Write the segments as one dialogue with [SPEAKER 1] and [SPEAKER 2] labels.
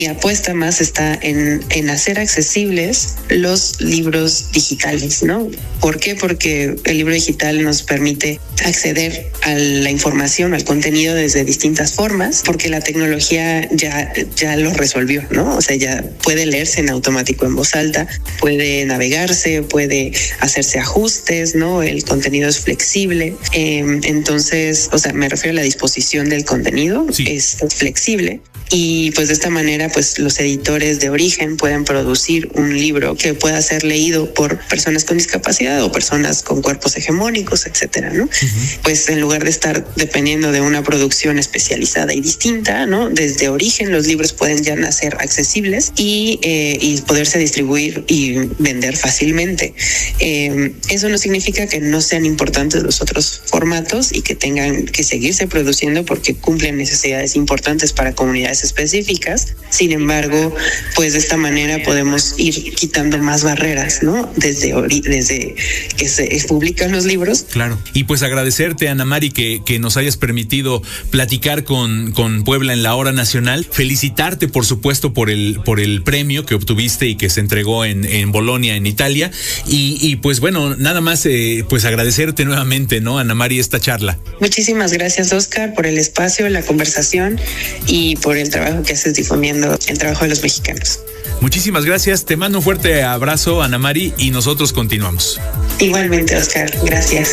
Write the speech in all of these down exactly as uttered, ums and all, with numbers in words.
[SPEAKER 1] Mi apuesta más está en, en hacer accesibles los libros digitales, ¿no? ¿Por qué? Porque el libro digital nos permite acceder a la información, al contenido desde distintas formas, porque la tecnología ya, ya lo resolvió, ¿no? O sea, ya puede leerse en automático en voz alta, puede navegarse, puede hacerse ajustes, ¿no? El contenido es flexible. Eh, entonces, o sea, me refiero a la disposición del contenido, sí. es, es flexible. Y pues de esta manera, pues los editores de origen pueden producir un libro que pueda ser leído por personas con discapacidad o personas con cuerpos hegemónicos, etcétera, ¿no? Uh-huh. Pues en lugar de estar dependiendo de una producción especializada y distinta, ¿no? Desde origen los libros pueden ya nacer accesibles y, eh, y poderse distribuir y vender fácilmente. Eh, eso no significa que no sean importantes los otros formatos y que tengan que seguirse produciendo porque cumplen necesidades importantes para comunidades específicas. Sin embargo, pues de esta manera podemos ir quitando más barreras, ¿no? Desde, desde que se publican los libros.
[SPEAKER 2] Claro. Y pues agradecerte, Ana Mari, que, que nos hayas permitido platicar con, con Puebla en la Hora Nacional. Felicitarte, por supuesto, por el, por el premio que obtuviste y que se entregó en, en Bolonia, en Italia. Y, y pues bueno, nada más eh, pues agradecerte nuevamente, ¿no, Ana Mari, esta charla?
[SPEAKER 1] Muchísimas gracias, Oscar, por el espacio, la conversación y por el trabajo que haces difundiendo el trabajo de los mexicanos.
[SPEAKER 2] Muchísimas gracias, te mando un fuerte abrazo, Ana Mari, y nosotros continuamos.
[SPEAKER 1] Igualmente, Oscar, gracias.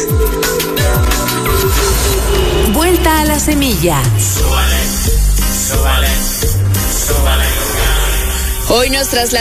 [SPEAKER 3] Vuelta a la semilla.
[SPEAKER 4] Súbale, súbale, súbale. Hoy nos trasladamos